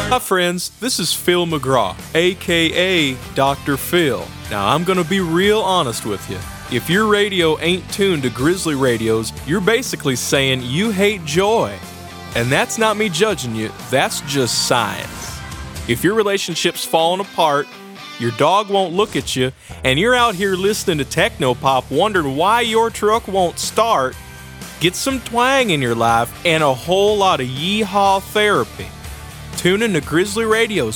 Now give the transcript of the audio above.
Hi friends, this is Phil McGraw, aka Dr. Phil. Now I'm gonna be real honest with you. If your radio ain't tuned to Grizzly radios, you're basically saying you hate joy. And that's not me judging you, that's just science. If your relationship's falling apart, your dog won't look at you, and you're out here listening to techno-pop wondering why your truck won't start, get some twang in your life and a whole lot of yeehaw therapy. Tune in to Grizzly Radio